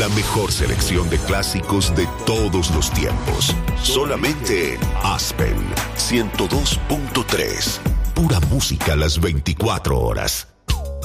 La mejor selección de clásicos de todos los tiempos. Solamente en Aspen 102.3. Pura música las 24 horas.